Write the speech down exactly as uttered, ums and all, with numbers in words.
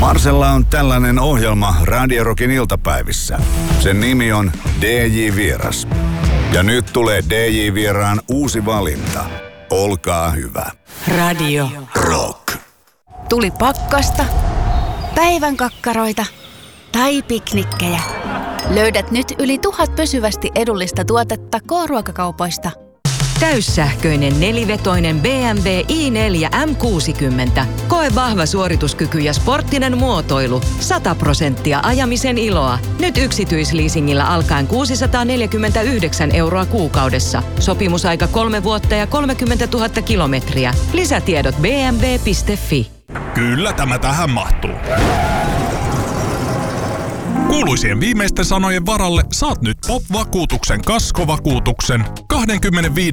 Marcella on tällainen ohjelma Radio Rockin iltapäivissä. Sen nimi on D J Vieras. Ja nyt tulee D J Vieraan uusi valinta. Olkaa hyvä. Radio Rock. Tuli pakkasta, päivän kakkaroita tai piknikkejä. Löydät nyt yli tuhat pysyvästi edullista tuotetta K-ruokakaupoista. Täyssähköinen nelivetoinen B M W i neljä M kuusikymmentä. Koe vahva suorituskyky ja sporttinen muotoilu. sata prosenttia ajamisen iloa. Nyt yksityisleasingillä alkaen kuusisataaneljäkymmentäyhdeksän euroa kuukaudessa. Sopimusaika kolme vuotta ja kolmekymmentätuhatta kilometriä. Lisätiedot b m w piste f i. Kyllä tämä tähän mahtuu. Kuuluisien viimeisten sanojen varalle saat nyt P O P-vakuutuksen kaskovakuutuksen kaksikymmentäviisi